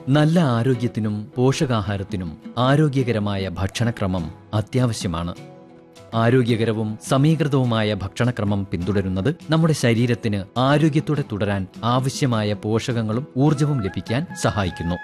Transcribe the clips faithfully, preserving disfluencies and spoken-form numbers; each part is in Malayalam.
നല്ല ആരോഗ്യത്തിനും പോഷകാഹാരത്തിനും ആരോഗ്യകരമായ ഭക്ഷണക്രമം അത്യാവശ്യമാണ്. ആരോഗ്യകരവും സമീകൃതവുമായ ഭക്ഷണക്രമം പിന്തുടരുന്നത് നമ്മുടെ ശരീരത്തിന് ആരോഗ്യത്തോടെ തുടരാൻ ആവശ്യമായ പോഷകങ്ങളും ഊർജവും ലഭിക്കാൻ സഹായിക്കുന്നു.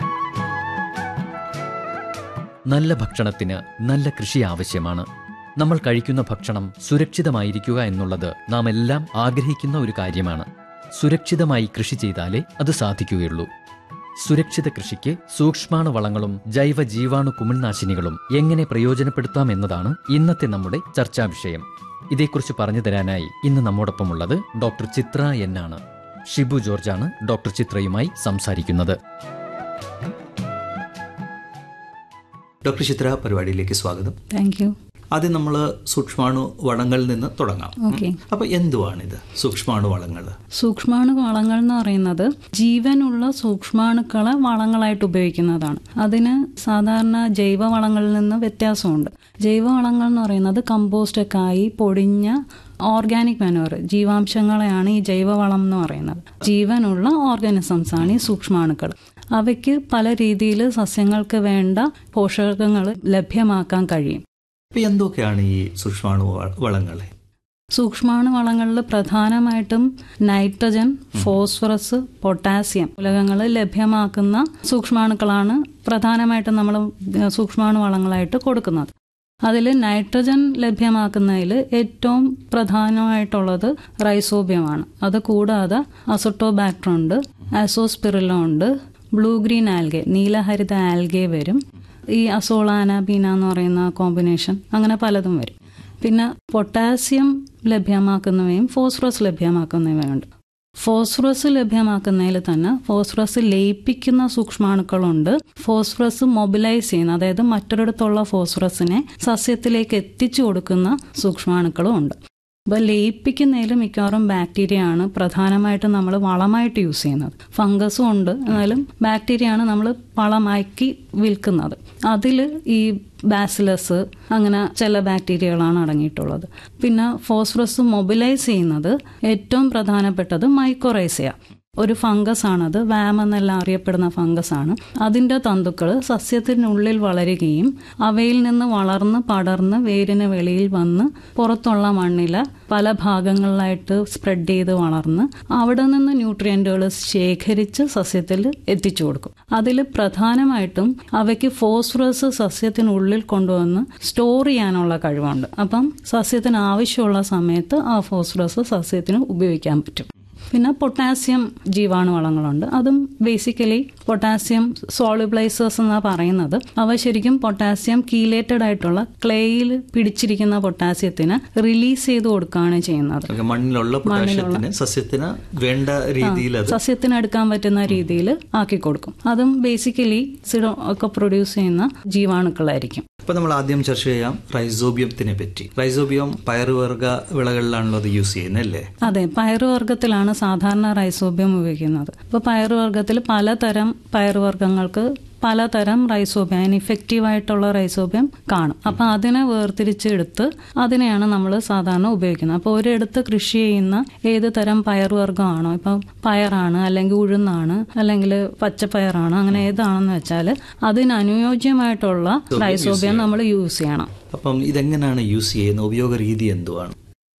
നല്ല ഭക്ഷണത്തിന് നല്ല കൃഷി ആവശ്യമാണ്. നമ്മൾ കഴിക്കുന്ന ഭക്ഷണം സുരക്ഷിതമായിരിക്കുക എന്നുള്ളത് നാം എല്ലാം ആഗ്രഹിക്കുന്ന ഒരു കാര്യമാണ്. സുരക്ഷിതമായി കൃഷി ചെയ്താലേ അത് സാധിക്കുകയുള്ളൂ. സുരക്ഷിത കൃഷിക്ക് സൂക്ഷ്മാണുവളങ്ങളും ജൈവ ജീവാണു കുമിൾനാശിനികളും എങ്ങനെ പ്രയോജനപ്പെടുത്താം എന്നതാണ് ഇന്നത്തെ നമ്മുടെ ചർച്ചാ വിഷയം. ഇതേക്കുറിച്ച് പറഞ്ഞു തരാനായി ഇന്ന് നമ്മോടൊപ്പമുള്ളത് ഡോക്ടർ ചിത്ര എൻ ആണ്. ഷിബു ജോർജാണ് ഡോക്ടർ ചിത്രയുമായി സംസാരിക്കുന്നത്. ഡോക്ടർ ചിത്ര, പരിപാടിയിലേക്ക് സ്വാഗതം. Thank you. ആദ്യം നമ്മൾ സൂക്ഷ്മാണു വളങ്ങളിൽ നിന്ന് തുടങ്ങാം. ഓക്കെ. അപ്പൊ എന്തുവാണിത് സൂക്ഷ്മാണു വളങ്ങൾ? സൂക്ഷ്മാണു വളങ്ങൾ എന്ന് പറയുന്നത് ജീവനുള്ള സൂക്ഷ്മാണുക്കളെ വളങ്ങളായിട്ട് ഉപയോഗിക്കുന്നതാണ്. അതിന് സാധാരണ ജൈവ വളങ്ങളിൽ നിന്ന് വ്യത്യാസമുണ്ട്. ജൈവ വളങ്ങൾ എന്ന് പറയുന്നത് കമ്പോസ്റ്റ് ഒക്കെ ആയി പൊടിഞ്ഞ ഓർഗാനിക് മാനുവർ ജീവാംശങ്ങളെയാണ് ഈ ജൈവവളം എന്ന് പറയുന്നത്. ജീവനുള്ള ഓർഗാനിസംസ് ആണ് ഈ സൂക്ഷ്മാണുക്കൾ. അവയ്ക്ക് പല രീതിയിൽ സസ്യങ്ങൾക്ക് വേണ്ട പോഷകങ്ങൾ ലഭ്യമാക്കാൻ കഴിയും. ഇപ്പൊ എന്തൊക്കെയാണ് ഈ സൂക്ഷ്മാണു വളങ്ങൾ? സൂക്ഷ്മാണു വളങ്ങളിൽ പ്രധാനമായിട്ടും നൈട്രജൻ, ഫോസ്ഫറസ്, പൊട്ടാസ്യം മൂലകങ്ങൾ ലഭ്യമാക്കുന്ന സൂക്ഷ്മാണുക്കളാണ് പ്രധാനമായിട്ടും നമ്മൾ സൂക്ഷ്മാണു വളങ്ങളായിട്ട് കൊടുക്കുന്നത്. അതിൽ നൈട്രജൻ ലഭ്യമാക്കുന്നതിൽ ഏറ്റവും പ്രധാനമായിട്ടുള്ളത് റൈസോബിയമാണ്. അത് കൂടാതെ അസോട്ടോബാക്ടർ ഉണ്ട്, അസോസ്പിറില്ല ഉണ്ട്, ബ്ലൂ ഗ്രീൻ ആൽഗെ, നീലഹരിത ആൽഗെ വരും, ഈ അസോളാന ബീന എന്ന് പറയുന്ന കോമ്പിനേഷൻ, അങ്ങനെ പലതും വരും. പിന്നെ പൊട്ടാസ്യം ലഭ്യമാക്കുന്നവയും ഫോസ്ഫറസ് ലഭ്യമാക്കുന്നവയുണ്ട്. ഫോസ്ഫറസ് ലഭ്യമാക്കുന്നതിൽ തന്നെ ഫോസ്ഫറസ് ലയിപ്പിക്കുന്ന സൂക്ഷ്മാണുക്കളുണ്ട്, ഫോസ്ഫറസ് മൊബിലൈസ് ചെയ്യുന്ന, അതായത് മറ്റൊരിടത്തുള്ള ഫോസ്ഫറസിനെ സസ്യത്തിലേക്ക് എത്തിച്ചു കൊടുക്കുന്ന സൂക്ഷ്മാണുക്കളും ഉണ്ട്. അപ്പോൾ ലയിപ്പിക്കുന്നതിൽ മിക്കവാറും ബാക്ടീരിയ ആണ് പ്രധാനമായിട്ടും നമ്മൾ വളമായിട്ട് യൂസ് ചെയ്യുന്നത്. ഫംഗസും ഉണ്ട്, എന്നാലും ബാക്ടീരിയ ആണ് നമ്മൾ വളമാക്കി വിൽക്കുന്നത്. അതിൽ ഈ ബാസിലസ് അങ്ങനെ ചില ബാക്ടീരിയകളാണ് അടങ്ങിയിട്ടുള്ളത്. പിന്നെ ഫോസ്ഫറസ് മൊബിലൈസ് ചെയ്യുന്നത് ഏറ്റവും പ്രധാനപ്പെട്ടത് മൈക്കോറൈസിയ, ഒരു ഫംഗസ് ആണത്. വാം എന്നെല്ലാം അറിയപ്പെടുന്ന ഫംഗസ് ആണ്. അതിൻ്റെ തന്തുക്കൾ സസ്യത്തിനുള്ളിൽ വളരുകയും അവയിൽ നിന്ന് വളർന്ന് പടർന്ന് വേരിന് വെളിയിൽ വന്ന് പുറത്തുള്ള മണ്ണിലെ പല ഭാഗങ്ങളിലായിട്ട് സ്പ്രെഡ് ചെയ്ത് വളർന്ന് അവിടെ നിന്ന് ന്യൂട്രിയൻറ്റുകൾ ശേഖരിച്ച് സസ്യത്തിൽ എത്തിച്ചു കൊടുക്കും. അതിൽ പ്രധാനമായിട്ടും അവയ്ക്ക് ഫോസ്ഫറസ് സസ്യത്തിനുള്ളിൽ കൊണ്ടുവന്ന് സ്റ്റോർ ചെയ്യാനുള്ള കഴിവുണ്ട്. അപ്പം സസ്യത്തിന് ആവശ്യമുള്ള സമയത്ത് ആ ഫോസ്ഫറസ് സസ്യത്തിന് ഉപയോഗിക്കാൻ പറ്റും. പിന്നെ പൊട്ടാസ്യം ജീവാണുവളങ്ങളുണ്ട്. അതും ബേസിക്കലി പൊട്ടാസ്യം സോളിബിളൈസേഴ്സ് എന്നാണ് പറയുന്നത്. അവ ശരിക്കും പൊട്ടാസ്യം കീലേറ്റഡ് ആയിട്ടുള്ള ക്ലേയിൽ പിടിച്ചിരിക്കുന്ന പൊട്ടാസ്യത്തിന് റിലീസ് ചെയ്ത് കൊടുക്കുകയാണ് ചെയ്യുന്നത്. മണ്ണിലുള്ള പൊട്ടാസ്യത്തിന് സസ്യത്തിന് വേണ്ട രീതിയിൽ സസ്യത്തിന് എടുക്കാൻ പറ്റുന്ന രീതിയിൽ ആക്കി കൊടുക്കും. അതും ബേസിക്കലി സിഡോ ഒക്കെ പ്രൊഡ്യൂസ് ചെയ്യുന്ന ജീവാണുക്കളായിരിക്കും. ഇപ്പൊ നമ്മൾ ആദ്യം ചർച്ച ചെയ്യാം റൈസോബിയത്തിനെ പറ്റി. റൈസോബിയം പയറുവർഗ വിളകളിലാണല്ലോ അത് യൂസ് ചെയ്യുന്നത്, അല്ലേ? അതെ, പയറുവർഗത്തിലാണ് സാധാരണ റൈസോബിയം ഉപയോഗിക്കുന്നത്. ഇപ്പൊ പയറുവർഗത്തിൽ പലതരം പയറുവർഗ്ഗങ്ങൾക്ക് പലതരം റൈസോബിയം, അതിന് ഇഫക്റ്റീവായിട്ടുള്ള റൈസോബിയം കാണും. അപ്പം അതിനെ വേർതിരിച്ചെടുത്ത് അതിനെയാണ് നമ്മൾ സാധാരണ ഉപയോഗിക്കുന്നത്. അപ്പോൾ ഒരിടത്ത് കൃഷി ചെയ്യുന്ന ഏത് തരം പയറുവർഗ്ഗമാണോ, ഇപ്പം പയറാണ് അല്ലെങ്കിൽ ഉഴുന്നാണ് അല്ലെങ്കിൽ പച്ചപ്പയറാണ്, അങ്ങനെ ഏതാണെന്ന് വെച്ചാൽ അതിന് അനുയോജ്യമായിട്ടുള്ള റൈസോബിയം നമ്മൾ യൂസ് ചെയ്യണം. അപ്പം ഇതെങ്ങനെയാണ് യൂസ് ചെയ്യുന്നത്? ഉപയോഗ രീതി എന്തുവാണ്?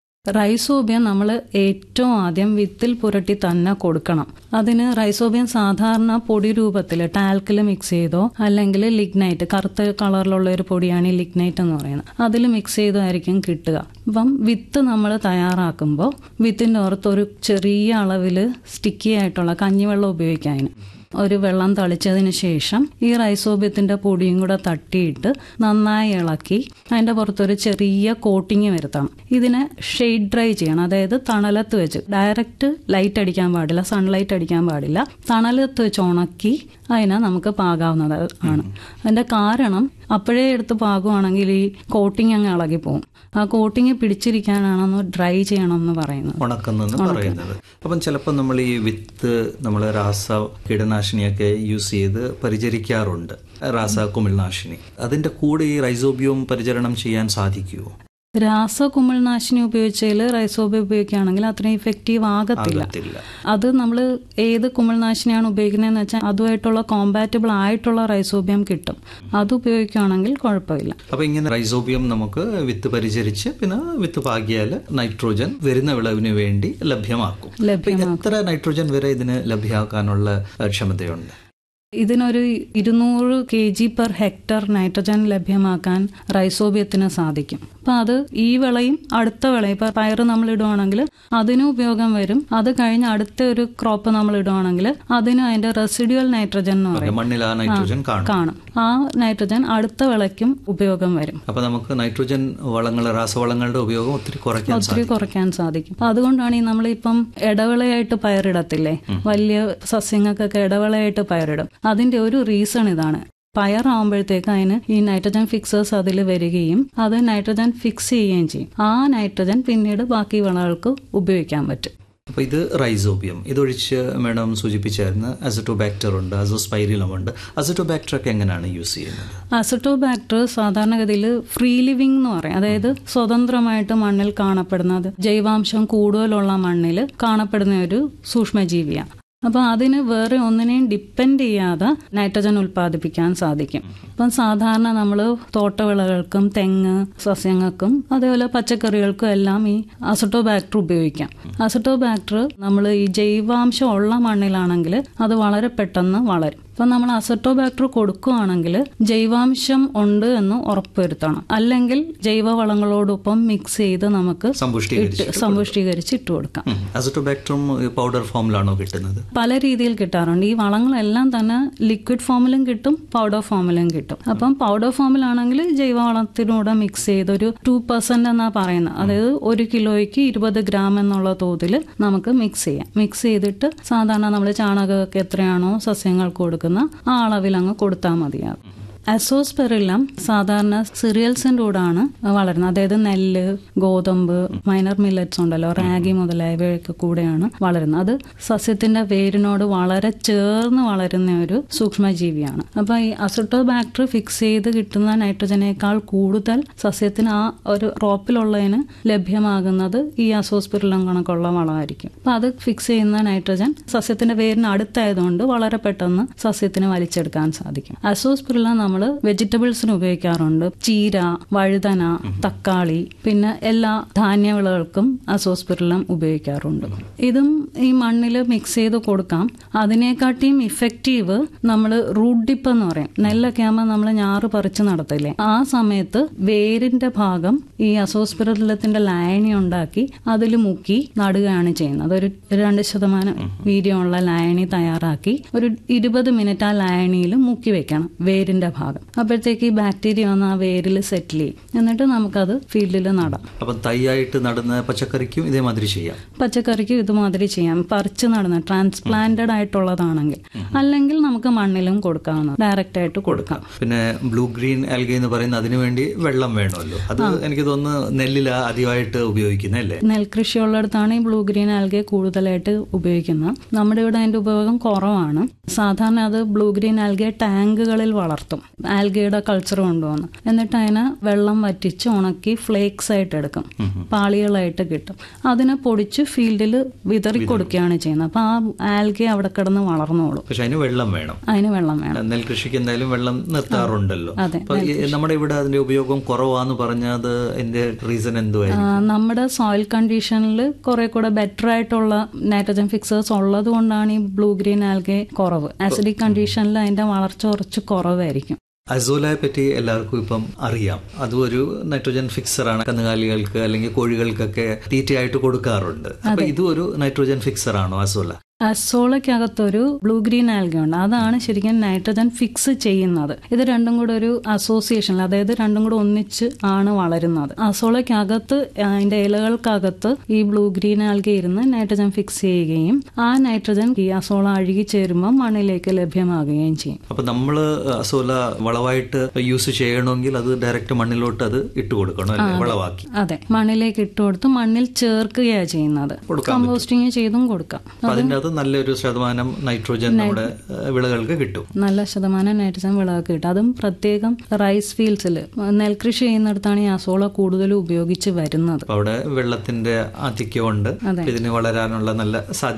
റൈസോബിയം നമ്മൾ ഏറ്റവും ആദ്യം വിത്തിൽ പുരട്ടി തന്നെ കൊടുക്കണം. അതിന് റൈസോബിയം സാധാരണ പൊടി രൂപത്തിൽ ടാൽക്കിൽ മിക്സ് ചെയ്തോ അല്ലെങ്കിൽ ലിഗ്നൈറ്റ്, കറുത്ത കളറിലുള്ള ഒരു പൊടിയാണ് ഈ ലിഗ്നൈറ്റ് എന്ന് പറയുന്നത്, അതിൽ മിക്സ് ചെയ്തായിരിക്കും കിട്ടുക. അപ്പം വിത്ത് നമ്മൾ തയ്യാറാക്കുമ്പോൾ വിത്തിൻ്റെ പുറത്ത് ഒരു ചെറിയ അളവിൽ സ്റ്റിക്കി ആയിട്ടുള്ള കഞ്ഞിവെള്ളം ഉപയോഗിക്കാൻ, ഒരു വെള്ളം തളിച്ചതിന് ശേഷം ഈ റൈസോബിയത്തിന്റെ പൊടിയും കൂടെ തട്ടിയിട്ട് നന്നായി ഇളക്കി അതിന്റെ പുറത്തൊരു ചെറിയ കോട്ടിങ് വരുത്തണം. ഇതിനെ ഷെയ്ഡ് ഡ്രൈ ചെയ്യണം, അതായത് തണലത്ത് വെച്ച്, ഡയറക്റ്റ് ലൈറ്റ് അടിക്കാൻ പാടില്ല, സൺലൈറ്റ് അടിക്കാൻ പാടില്ല, തണലത്ത് വെച്ച് ഉണക്കി അതിനെ നമുക്ക് പാകാവുന്നത് ആണ്. അതിന്റെ കാരണം അപ്പോഴേ എടുത്ത് പാകുവാണെങ്കിൽ ഈ കോട്ടിങ് അങ്ങ് ഇളകി പോകും. ആ കോട്ടിങ് പിടിച്ചിരിക്കാനാണെന്ന് ഡ്രൈ ചെയ്യണം എന്ന് പറയുന്നത്, ഉണക്കുന്നെന്ന് പറയുന്നത്. അപ്പം ചിലപ്പോൾ നമ്മൾ ഈ വിത്ത് നമ്മൾ രാസ കീടനാശിനിയൊക്കെ യൂസ് ചെയ്ത് പരിചരിക്കാറുണ്ട്, രാസ കുമിൾനാശിനി. അതിന്റെ കൂടെ ഈ റൈസോബിയം പരിചരണം ചെയ്യാൻ സാധിക്കുമോ? രാസ കുമിൾനാശിനി ഉപയോഗിച്ചതിൽ റൈസോബിയം ഉപയോഗിക്കുകയാണെങ്കിൽ അത്രയും ഇഫക്റ്റീവ് ആകത്തില്ല. അത് നമ്മൾ ഏത് കുമിൾനാശിനിയാണ് ഉപയോഗിക്കുന്നതെന്ന് വെച്ചാൽ അതുമായിട്ടുള്ള കോമ്പാറ്റബിൾ ആയിട്ടുള്ള റൈസോബിയം കിട്ടും. അത് ഉപയോഗിക്കുകയാണെങ്കിൽ കുഴപ്പമില്ല. അപ്പൊ ഇങ്ങനെ റൈസോബിയം നമുക്ക് വിത്ത് പരിചരിച്ച് പിന്നെ വിത്ത് പാകിയാൽ നൈട്രോജൻ വരുന്ന വിളവിന് വേണ്ടി ലഭ്യമാക്കും. എത്ര നൈട്രോജൻ വരെ ഇതിന് ലഭ്യമാക്കാനുള്ള ക്ഷമതയുണ്ട്? ഇതിനൊരു ഇരുന്നൂറ് K G per hectare nitrogen ലഭ്യമാക്കാൻ റൈസോബിയത്തിന് സാധിക്കും. അപ്പം അത് ഈ വിളയും അടുത്ത വിളയും ഇപ്പം പയറ് നമ്മൾ ഇടുവാണെങ്കിൽ അതിനും ഉപയോഗം വരും. അത് കഴിഞ്ഞ് അടുത്ത ഒരു ക്രോപ്പ് നമ്മൾ ഇടുവാണെങ്കിൽ അതിന് അതിന്റെ റെസിഡ്യുവൽ നൈട്രജൻ എന്ന് പറയും കാണും. ആ നൈട്രജൻ അടുത്ത വിളയ്ക്കും ഉപയോഗം വരും. അപ്പൊ നമുക്ക് നൈട്രോജൻ വളങ്ങൾ രാസവളങ്ങളുടെ ഉപയോഗം ഒത്തിരി കുറയ്ക്കാൻ ഒത്തിരി കുറയ്ക്കാൻ സാധിക്കും. അതുകൊണ്ടാണ് ഈ നമ്മളിപ്പം ഇടവിളയായിട്ട് പയറിടത്തില്ലേ, വലിയ സസ്യങ്ങൾക്കൊക്കെ ഇടവിളയായിട്ട് പയറിടും. അതിന്റെ ഒരു റീസൺ ഇതാണ്. പയറാകുമ്പോഴത്തേക്ക് അതിന് ഈ നൈട്രജൻ ഫിക്സേഴ്സ് അതിൽ വരികയും അത് നൈട്രജൻ ഫിക്സ് ചെയ്യുകയും ചെയ്യും. ആ നൈട്രജൻ പിന്നീട് ബാക്കി വിളകൾക്ക് ഉപയോഗിക്കാൻ പറ്റും. അപ്പോൾ ഇത് റൈസോബിയം. ഇതൊഴിച്ച് മാഡം സൂചിപ്പിച്ചായിരുന്നു അസറ്റോബാക്ടർ ഉണ്ട്, അസോസ്പൈരിലം ഉണ്ട്. അസറ്റോബാക്ടർ ഒക്കെ എങ്ങനെയാണ് യൂസ് ചെയ്യുന്നത്? അസറ്റോബാക്ടർ സാധാരണഗതിയിൽ ഫ്രീ ലിവിംഗ് എന്ന് പറയും. അതായത് സ്വതന്ത്രമായിട്ട് മണ്ണിൽ കാണപ്പെടുന്നത്, ജൈവാംശം കൂടുതലുള്ള മണ്ണിൽ കാണപ്പെടുന്ന ഒരു സൂക്ഷ്മജീവിയാണ്. അപ്പം അതിന് വേറെ ഒന്നിനെയും ഡിപ്പെൻഡ് ചെയ്യാതെ നൈട്രജൻ ഉൽപ്പാദിപ്പിക്കാൻ സാധിക്കും. അപ്പം സാധാരണ നമ്മൾ തോട്ടവിളകൾക്കും തെങ്ങ് സസ്യങ്ങൾക്കും അതേപോലെ പച്ചക്കറികൾക്കും എല്ലാം ഈ അസറ്റോബാക്ടർ ഉപയോഗിക്കാം. അസറ്റോബാക്ടർ നമ്മൾ ഈ ജൈവാംശം ഉള്ള മണ്ണിലാണെങ്കിൽ അത് വളരെ പെട്ടെന്ന് വളരും. അപ്പം നമ്മൾ അസറ്റോബാക്ടർ കൊടുക്കുകയാണെങ്കിൽ ജൈവാംശം ഉണ്ട് എന്ന് ഉറപ്പുവരുത്തണം. അല്ലെങ്കിൽ ജൈവവളങ്ങളോടൊപ്പം മിക്സ് ചെയ്ത് നമുക്ക് സമ്പുഷ്ടീകരിച്ച് ഇട്ട് കൊടുക്കാം. അസറ്റോബാക്ടറും പൗഡർ ഫോമിലാണോ കിട്ടുന്നത്? പല രീതിയിൽ കിട്ടാറുണ്ട്. ഈ വളങ്ങളെല്ലാം തന്നെ ലിക്വിഡ് ഫോമിലും കിട്ടും, പൗഡർ ഫോമിലും കിട്ടും. അപ്പം പൗഡർ ഫോമിലാണെങ്കിൽ ജൈവവളത്തിനൂടെ മിക്സ് ചെയ്ത് ഒരു ടു പെർസെന്റ് എന്നാ പറയുന്നത്. അതായത് ഒരു കിലോയ്ക്ക് ഇരുപത് ഗ്രാം എന്നുള്ള തോതിൽ നമുക്ക് മിക്സ് ചെയ്യാം. മിക്സ് ചെയ്തിട്ട് സാധാരണ നമ്മൾ ചാണകമൊക്കെ എത്രയാണോ സസ്യങ്ങൾക്ക് കൊടുക്കുന്നത് ആ അളവിൽ അങ്ങ് കൊടുത്താൽ മതിയാകും. അസോസ്പെറിലം സാധാരണ സിറിയൽസിൻ്റെ കൂടാണ് വളരുന്നത്. അതായത് നെല്ല്, ഗോതമ്പ്, മൈനർ മില്ലറ്റ്സ് ഉണ്ടല്ലോ, റാഗി മുതലായവയൊക്കെ കൂടെയാണ് വളരുന്നത്. അത് സസ്യത്തിന്റെ വേരിനോട് വളരെ ചേർന്ന് വളരുന്ന ഒരു സൂക്ഷ്മജീവിയാണ്. അപ്പൊ ഈ അസറ്റോബാക്ടർ ഫിക്സ് ചെയ്ത് കിട്ടുന്ന നൈട്രജനേക്കാൾ കൂടുതൽ സസ്യത്തിന് ആ ഒരു ക്രോപ്പിലുള്ളതിന് ലഭ്യമാകുന്നത് ഈ അസോസ്പെറിലം കണക്കുള്ള വളമായിരിക്കും. അപ്പൊ അത് ഫിക്സ് ചെയ്യുന്ന നൈട്രജൻ സസ്യത്തിന്റെ വേരിന് അടുത്തായതുകൊണ്ട് വളരെ പെട്ടെന്ന് സസ്യത്തിന് വലിച്ചെടുക്കാൻ സാധിക്കും. അസോസ്പെറിലം നമ്മൾ വെജിറ്റബിൾസിന് ഉപയോഗിക്കാറുണ്ട്. ചീര, വഴുതന, തക്കാളി, പിന്നെ എല്ലാ ധാന്യവിളകൾക്കും അസോസ്പെറിലം ഉപയോഗിക്കാറുണ്ട്. ഇതും ഈ മണ്ണിൽ മിക്സ് ചെയ്ത് കൊടുക്കാം. അതിനെക്കാട്ടിയും ഇഫക്റ്റീവ് നമ്മൾ റൂട്ട് ഡിപ്പ് എന്ന് പറയും. നെല്ലൊക്കെ ആകുമ്പോൾ നമ്മൾ ഞാറ് പറിച്ച് നടത്തില്ലേ, ആ സമയത്ത് വേരിന്റെ ഭാഗം ഈ അസോസ്പെറിലത്തിന്റെ ലായനി ഉണ്ടാക്കി അതിൽ മുക്കി നടുകയാണ് ചെയ്യുന്നത്. ഒരു രണ്ട് ശതമാനം വീര്യമുള്ള ലായനി തയ്യാറാക്കി ഒരു ഇരുപത് മിനിറ്റ് ആ ലായനിയിൽ മുക്കി വെക്കണം വേരിന്റെ ഭാഗം. അപ്പോഴത്തേക്ക് ഈ ബാക്ടീരിയ വന്ന് ആ വേരിൽ സെറ്റിൽ ചെയ്യും. എന്നിട്ട് നമുക്കത് ഫീൽഡിൽ നടാം. അപ്പം തൈയായിട്ട് നടുന്ന പച്ചക്കറിക്കും ഇതേമാതിരി ചെയ്യാം. പച്ചക്കറിക്കും ഇതുമാതിരി ചെയ്യാം. പറിച്ച് നടുന്ന ട്രാൻസ്പ്ലാന്റഡ് ആയിട്ടുള്ളതാണെങ്കിൽ. അല്ലെങ്കിൽ നമുക്ക് മണ്ണിലും കൊടുക്കാവുന്ന ഡയറക്റ്റ് ആയിട്ട് കൊടുക്കാം. പിന്നെ ബ്ലൂ ഗ്രീൻ ആൽഗ എന്ന് പറയുന്ന അതിനു വേണ്ടി വെള്ളം വേണമല്ലോ. അത് എനിക്ക് തോന്നുന്നു നെല്ലില അധികമായിട്ട് ഉപയോഗിക്കുന്നല്ലേ? നെൽകൃഷിയുള്ളിടത്താണ് ഈ ബ്ലൂ ഗ്രീൻ ആൽഗയെ കൂടുതലായിട്ട് ഉപയോഗിക്കുന്നത്. നമ്മുടെ ഇവിടെ അതിന്റെ ഉപയോഗം കുറവാണ്. സാധാരണ അത് ബ്ലൂ ഗ്രീൻ ആൽഗയെ ടാങ്കുകളിൽ വളർത്തും. ആൽഗയുടെ കൾച്ചർ കൊണ്ടുവന്ന് എന്നിട്ട് അതിനെ വെള്ളം വറ്റിച്ച് ഉണക്കി ഫ്ലേക്സ് ആയിട്ട് എടുക്കും. പാളികളായിട്ട് കിട്ടും. അതിനെ പൊടിച്ച് ഫീൽഡിൽ വിതറി കൊടുക്കുകയാണ് ചെയ്യുന്നത്. അപ്പൊ ആ ആൽഗെ അവിടെ കിടന്ന് വളർന്നോളും. പക്ഷെ അതിന് വെള്ളം വേണം. അതിന് വെള്ളം വേണം. നെൽകൃഷിക്ക് എന്തായാലും വെള്ളം നിർത്താറുണ്ടല്ലോ. നമ്മുടെ ഇവിടെ അതിന്റെ ഉപയോഗം കുറവാന്ന് പറഞ്ഞത് എന്റെ റീസൺ എന്തുവായിരുന്നു? നമ്മുടെ സോയിൽ കണ്ടീഷനിൽ കുറെ കൂടെ ബെറ്റർ ആയിട്ടുള്ള നൈട്രജൻ ഫിക്സേഴ്സ് ഉള്ളത് കൊണ്ടാണ് ഈ ബ്ലൂ ഗ്രീൻ ആൽഗെ കുറവ്. ആസിഡിക് കണ്ടീഷനിൽ അതിന്റെ വളർച്ച കുറച്ച് കുറവായിരിക്കും. അസോലയെ പറ്റി എല്ലാവർക്കും ഇപ്പം അറിയാം. അതും ഒരു നൈട്രോജൻ ഫിക്സറാണ്. കന്നുകാലികൾക്ക് അല്ലെങ്കിൽ കോഴികൾക്കൊക്കെ തീറ്റയായിട്ട് കൊടുക്കാറുണ്ട്. അപ്പൊ ഇതും ഒരു നൈട്രോജൻ ഫിക്സർ ആണോ അസോല? അസോളയ്ക്കകത്തൊരു ബ്ലൂ ഗ്രീൻ ആൽഗ ഉണ്ട്. അതാണ് ശരിക്കും നൈട്രജൻ ഫിക്സ് ചെയ്യുന്നത്. ഇത് രണ്ടും കൂടെ ഒരു അസോസിയേഷൻ, അതായത് രണ്ടും കൂടെ ഒന്നിച്ച് ആണ് വളരുന്നത്. അസോളയ്ക്കകത്ത് അതിന്റെ ഇലകൾക്കകത്ത് ഈ ബ്ലൂ ഗ്രീൻ ആൽഗ ഇരുന്ന് നൈട്രജൻ ഫിക്സ് ചെയ്യുകയും ആ നൈട്രജൻ ഈ അസോള അഴുകി ചേരുമ്പോൾ മണ്ണിലേക്ക് ലഭ്യമാകുകയും ചെയ്യും. അപ്പൊ നമ്മള് അസോല വളമായിട്ട് യൂസ് ചെയ്യണമെങ്കിൽ അത് ഡയറക്റ്റ് മണ്ണിലോട്ട് അത് ഇട്ട് കൊടുക്കണം, വളമാക്കി. അതെ, മണ്ണിലേക്ക് ഇട്ട് കൊടുത്ത് മണ്ണിൽ ചേർക്കുകയാണ് ചെയ്യുന്നത്. കമ്പോസ്റ്റിങ് ചെയ്തും കൊടുക്കാം. അതിന്റെ അത് അത് നല്ലൊരു ശതമാനം നൈട്രോജൻ നമ്മുടെ വിളകൾക്ക് കിട്ടും. നല്ല ശതമാനം നൈട്രജൻ വിളകൾക്ക് കിട്ടും. അതും പ്രത്യേകം റൈസ് ഫീൽഡ്സിൽ നെൽകൃഷി ചെയ്യുന്നിടത്താണ് ഈ അസോള കൂടുതലും ഉപയോഗിച്ച് വരുന്നത്. അവിടെ വെള്ളത്തിന്റെ ആധിക്യമുണ്ട്, ഇതിന് വളരാനുള്ള നല്ല സാധ്യത